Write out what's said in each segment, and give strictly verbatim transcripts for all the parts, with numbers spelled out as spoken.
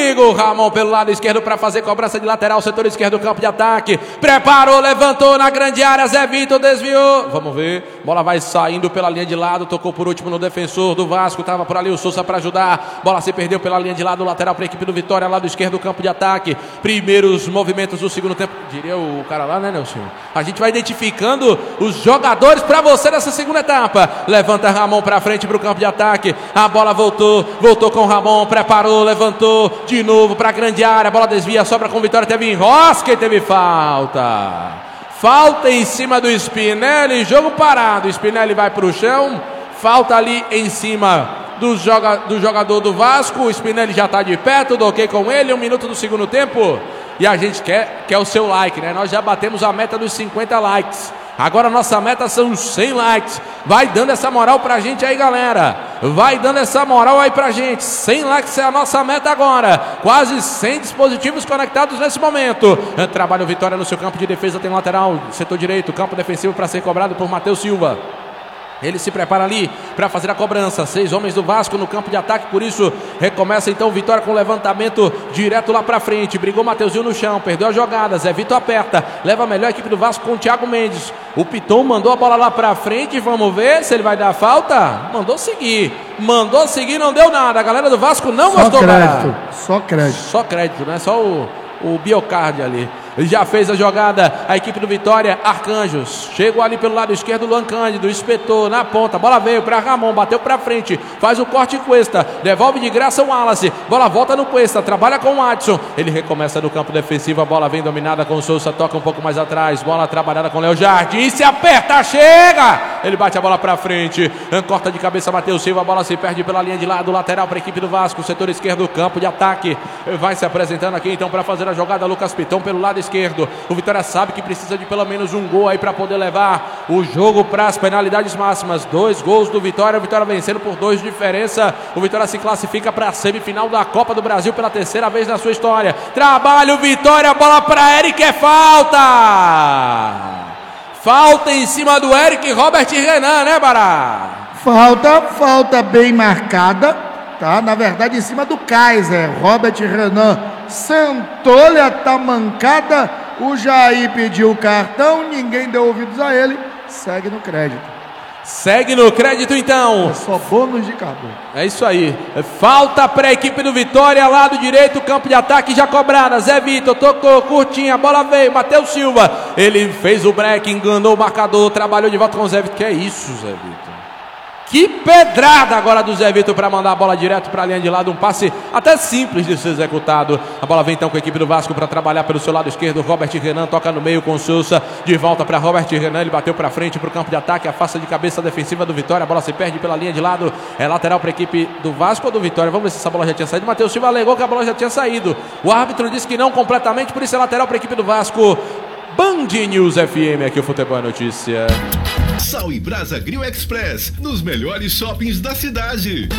perigo. Ramon pelo lado esquerdo para fazer cobrança de lateral, setor esquerdo, campo de ataque. Preparou, levantou na grande área. Zé Vitor desviou. Vamos ver. Bola vai saindo pela linha de lado. Tocou por último no defensor do Vasco. Tava por ali o Souza para ajudar. Bola se perdeu pela linha de lado. Lateral para a equipe do Vitória, lado esquerdo, campo de ataque. Primeiros movimentos do segundo tempo. Diria o cara lá, né, Nelson? A gente vai identificando os jogadores para você nessa segunda etapa. Levanta Ramon para frente para o campo de ataque. A bola voltou. Voltou com o Ramon. Preparou, levantou. De novo para a grande área. A bola desvia, sobra com Vitória. Teve enrosca e teve falta. Falta em cima do Spinelli. Jogo parado. Spinelli vai para o chão. Falta ali em cima do, joga, do jogador do Vasco. O Spinelli já está de pé. Tudo ok com ele. Um minuto do segundo tempo. E a gente quer, quer o seu like, né? Nós já batemos a meta dos cinquenta likes. Agora nossa meta são os cem likes. Vai dando essa moral pra gente aí, galera. Vai dando essa moral aí pra gente. cem likes é a nossa meta agora. Quase cem dispositivos conectados nesse momento. Trabalha o Vitória no seu campo de defesa. Tem lateral, setor direito, campo defensivo para ser cobrado por Matheus Silva. Ele se prepara ali para fazer a cobrança. Seis homens do Vasco no campo de ataque. Por isso, recomeça então o Vitória com o levantamento direto lá para frente. Brigou Mateuzinho no chão. Perdeu a jogada. Zé Vitor aperta. Leva a melhor equipe do Vasco com o Thiago Mendes. O Piton mandou a bola lá para frente. Vamos ver se ele vai dar falta. Mandou seguir. Mandou seguir, não deu nada. A galera do Vasco não Só gostou. Crédito. Só crédito. Só crédito, né? Só o, o Biocard ali. Já fez a jogada a equipe do Vitória. Arcanjos chegou ali pelo lado esquerdo. Luan Cândido espetou na ponta. Bola veio para Ramon, bateu para frente, faz o corte em Cuesta, devolve de graça o Wallace. Bola volta no Cuesta, trabalha com o Adson. Ele recomeça no campo defensivo. A bola vem dominada com o Souza, toca um pouco mais atrás. Bola trabalhada com o Léo Jardim. Se aperta, chega! Ele bate a bola para frente, corta de cabeça Matheus Silva. A bola se perde pela linha de lado. Lateral para a equipe do Vasco, setor esquerdo, campo de ataque. Vai se apresentando aqui então para fazer a jogada. Lucas Piton pelo lado esquerdo. Esquerdo. O Vitória sabe que precisa de pelo menos um gol aí para poder levar o jogo para as penalidades máximas. Dois gols do Vitória, o Vitória vencendo por dois de diferença. O Vitória se classifica para a semifinal da Copa do Brasil pela terceira vez na sua história. Trabalha o Vitória, bola para Eric, é falta! Falta em cima do Eric, Robert Renan, né, Bará? Falta, falta bem marcada, tá? Na verdade, em cima do Kaiser. Robert Renan sentou-lhe a tamancada. O Jair pediu o cartão, ninguém deu ouvidos a ele. Segue no crédito. Segue no crédito então. É só bônus de cartão. É isso aí. Falta para a equipe do Vitória, lado direito, campo de ataque já cobrada. Zé Vitor tocou, curtinha, a bola veio. Matheus Silva, ele fez o break, enganou o marcador, trabalhou de volta com o Zé Vitor. Que é isso, Zé Vitor? Que pedrada agora do Zé Vitor para mandar a bola direto para a linha de lado. Um passe até simples de ser executado. A bola vem então com a equipe do Vasco para trabalhar pelo seu lado esquerdo. Robert Renan toca no meio com o Souza. De volta para Robert Renan. Ele bateu para frente para o campo de ataque. Afasta de cabeça defensiva do Vitória. A bola se perde pela linha de lado. É lateral para a equipe do Vasco ou do Vitória? Vamos ver se essa bola já tinha saído. Matheus Silva alegou que a bola já tinha saído. O árbitro disse que não completamente. Por isso é lateral para a equipe do Vasco. Band News F M, aqui o Futebol é Notícia. Sal e Brasa Grill Express, nos melhores shoppings da cidade.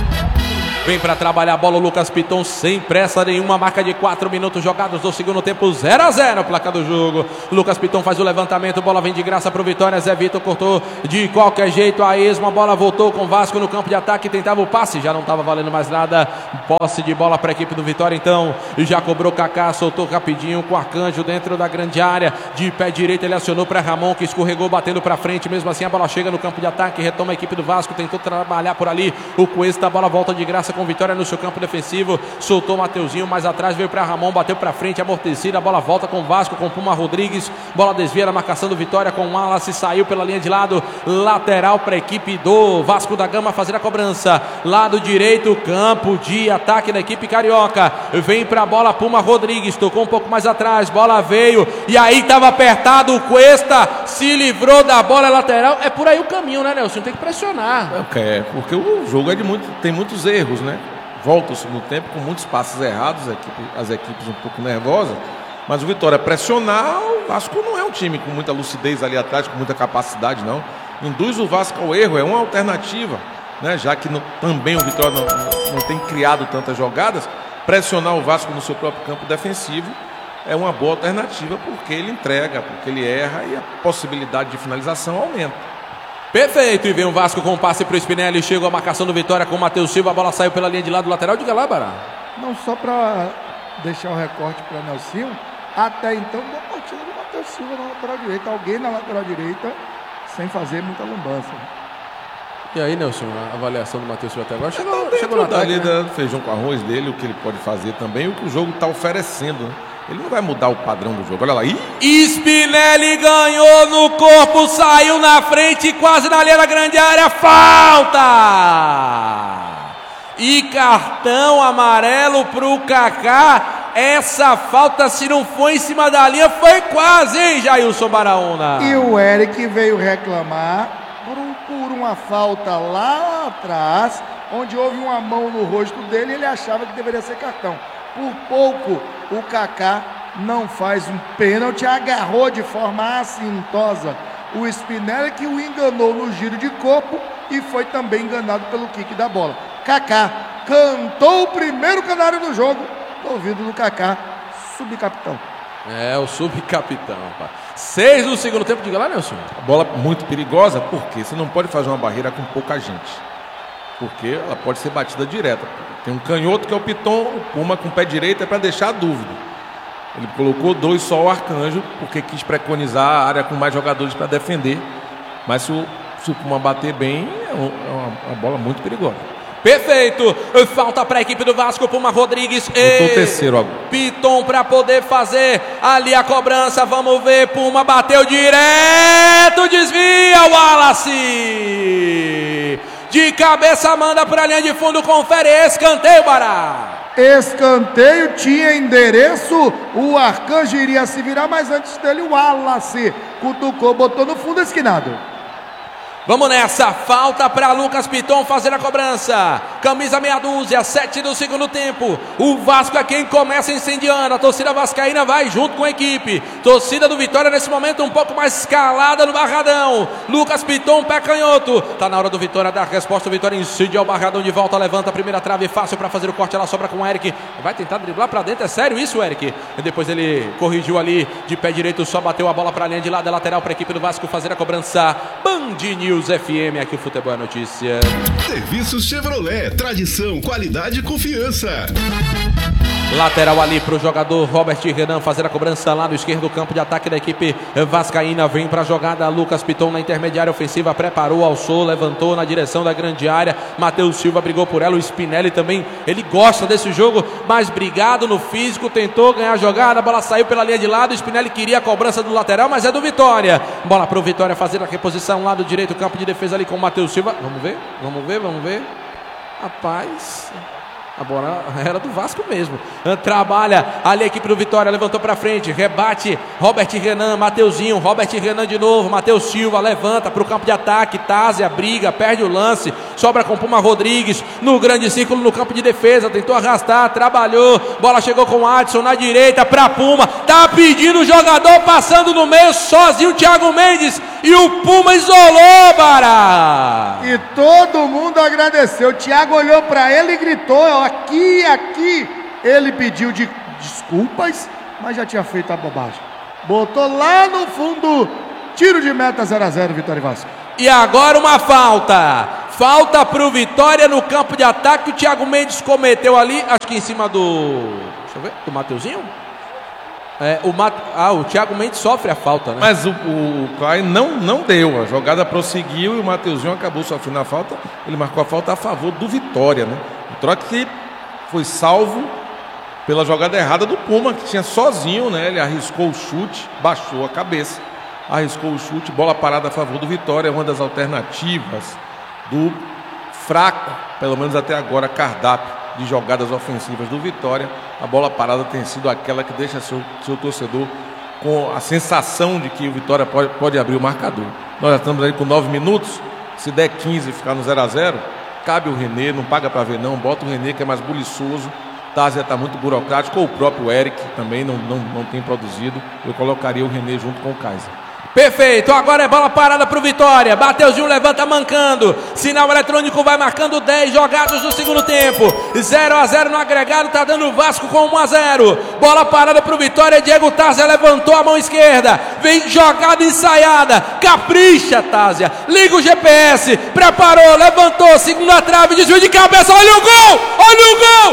Vem para trabalhar a bola o Lucas Piton sem pressa nenhuma, marca de quatro minutos jogados no segundo tempo, zero a zero, placa do jogo. Lucas Piton faz o levantamento, bola vem de graça para o Vitória. Zé Vitor cortou de qualquer jeito a esmo, a bola voltou com o Vasco no campo de ataque, tentava o passe, já não estava valendo mais nada. Posse de bola para a equipe do Vitória então, já cobrou Kaká, soltou rapidinho com o Arcanjo dentro da grande área, de pé direito ele acionou para Ramon, que escorregou batendo para frente, mesmo assim a bola chega no campo de ataque, retoma a equipe do Vasco, tentou trabalhar por ali o Cuesta, a bola volta de graça com Vitória no seu campo defensivo, soltou o Mateuzinho mais atrás, veio para Ramon, bateu para frente, amortecida, a bola volta com o Vasco, com Puma Rodrigues, bola desvia na marcação do Vitória com o Wallace, saiu pela linha de lado, lateral para a equipe do Vasco da Gama fazer a cobrança, lado direito, campo de ataque da equipe carioca, vem para a bola Puma Rodrigues, tocou um pouco mais atrás, bola veio, e aí estava apertado, o Cuesta se livrou da bola lateral, é por aí o caminho, né, Nelson? Tem que pressionar. É, porque o jogo é de muito, tem muitos erros, né? Volta o segundo tempo com muitos passes errados, as equipes, as equipes um pouco nervosas, mas o Vitória pressionar, o Vasco não é um time com muita lucidez ali atrás, com muita capacidade, não. Induz o Vasco ao erro, é uma alternativa, né? Já que não, também o Vitória não, não, não tem criado tantas jogadas, pressionar o Vasco no seu próprio campo defensivo é uma boa alternativa, porque ele entrega, porque ele erra e a possibilidade de finalização aumenta. Perfeito, e vem o Vasco com o passe para o Spinelli, chegou a marcação do Vitória com o Matheus Silva, a bola saiu pela linha de lado lateral, diga lá, Bará. não só para deixar o recorte para Nelsinho, até então da partida do Matheus Silva na lateral direita, alguém na lateral direita sem fazer muita lambança. E aí, Nelson, a avaliação do Matheus Silva até agora chegou, Chegou, chegou no ataque, ali, né? né? Feijão com arroz dele, o que ele pode fazer também, o que o jogo está oferecendo, né? Ele não vai mudar o padrão do jogo. Olha lá. Ih! Spinelli ganhou no corpo, saiu na frente, quase na linha da grande área. Falta! E cartão amarelo pro Kaká. Essa falta, se não foi em cima da linha, foi quase, hein, Jailson Baraúna? E o Eric veio reclamar por, um, por uma falta lá atrás, onde houve uma mão no rosto dele e ele achava que deveria ser cartão. Por pouco, o Kaká não faz um pênalti, agarrou de forma assintosa o Spinelli, que o enganou no giro de corpo e foi também enganado pelo kick da bola. Kaká cantou o primeiro canário do jogo, no ouvido do Kaká, subcapitão. É, o subcapitão, rapaz. Seis do segundo tempo, diga lá, Nelson. A bola muito perigosa, porque você não pode fazer uma barreira com pouca gente. Porque ela pode ser batida direta. Tem um canhoto que é o Piton, o Puma com o pé direito é para deixar a dúvida. Ele colocou dois só o Arcanjo, porque quis preconizar a área com mais jogadores para defender. Mas se o, se o Puma bater bem, é uma, uma bola muito perigosa. Perfeito, falta para a equipe do Vasco, Puma Rodrigues e o terceiro agora. Piton para poder fazer ali a cobrança, vamos ver, Puma bateu direto, desvia o Wallace, de cabeça manda para a linha de fundo, confere, escanteio, Bará. Escanteio, tinha endereço, o Arcanjo iria se virar, mas antes dele o Wallace cutucou, botou no fundo esquinado. Vamos nessa, falta para Lucas Piton fazer a cobrança, camisa meia dúzia, sete do segundo tempo, o Vasco é quem começa incendiando, a torcida vascaína vai junto com a equipe, torcida do Vitória nesse momento um pouco mais calada no Barradão, Lucas Piton, pé canhoto, tá na hora do Vitória dar a resposta, o Vitória incendia o Barradão de volta, levanta a primeira trave, fácil para fazer o corte, ela sobra com o Eric, vai tentar driblar para dentro, é sério isso, Eric? E depois ele corrigiu ali, de pé direito, só bateu a bola para a linha de lado, é lateral para a equipe do Vasco fazer a cobrança, Band News F M, aqui o Futebol é Notícia. Serviços Chevrolet, tradição, qualidade e confiança. Lateral ali para o jogador Robert Renan fazer a cobrança lá no esquerdo do campo de ataque da equipe vascaína. Vem para a jogada Lucas Piton na intermediária ofensiva, preparou, alçou, levantou na direção da grande área. Matheus Silva brigou por ela, o Spinelli também, ele gosta desse jogo, mas brigado no físico, tentou ganhar a jogada, a bola saiu pela linha de lado, o Spinelli queria a cobrança do lateral, mas é do Vitória. Bola para o Vitória fazer a reposição lado direito, campo de defesa ali com o Matheus Silva. Vamos ver, vamos ver, vamos ver. Rapaz... A bola era do Vasco mesmo. Trabalha ali a equipe do Vitória, levantou para frente, rebate Robert Renan, Mateuzinho, Robert Renan de novo, Matheus Silva levanta para o campo de ataque, Tásia briga, perde o lance, sobra com Puma Rodrigues no grande círculo no campo de defesa, tentou arrastar, trabalhou, bola chegou com o Adson na direita para Puma, tá pedindo o jogador passando no meio, sozinho o Thiago Mendes e o Puma isolou, Bará. E todo mundo agradeceu, o Thiago olhou para ele e gritou, aqui, aqui, ele pediu de desculpas, mas já tinha feito a bobagem. Botou lá no fundo, tiro de meta zero a zero, Vitória e Vasco. E agora uma falta, falta pro Vitória no campo de ataque, o Thiago Mendes cometeu ali, acho que em cima do, deixa eu ver, do Mateuzinho? É, o Mat... Ah, o Thiago Mendes sofre a falta, né? Mas o, o Klein não, não deu, a jogada prosseguiu e o Mateuzinho acabou sofrendo a falta, ele marcou a falta a favor do Vitória, né? Troca que foi salvo pela jogada errada do Puma, que tinha sozinho, né? Ele arriscou o chute, baixou a cabeça, arriscou o chute, bola parada a favor do Vitória, uma das alternativas do fraco, pelo menos até agora, cardápio de jogadas ofensivas do Vitória. A bola parada tem sido aquela que deixa seu, seu torcedor com a sensação de que o Vitória pode, pode abrir o marcador. Nós já estamos aí com nove minutos, se der quinze e ficar no zero a zero, cabe o René, não paga para ver não, bota o René que é mais buliçoso, Tásia está muito burocrático, ou o próprio Eric também não, não, não tem produzido, eu colocaria o René junto com o Kaiser. Perfeito, agora é bola parada para o Vitória, Mateuzinho levanta mancando, sinal eletrônico vai marcando dez jogados no segundo tempo, zero a zero no agregado, tá dando o Vasco com um a zero, bola parada para o Vitória, Diego Tásia levantou a mão esquerda, vem jogada ensaiada, capricha Tásia, liga o G P S, preparou, levantou, segunda trave, desvio de cabeça, olha o gol, olha o gol,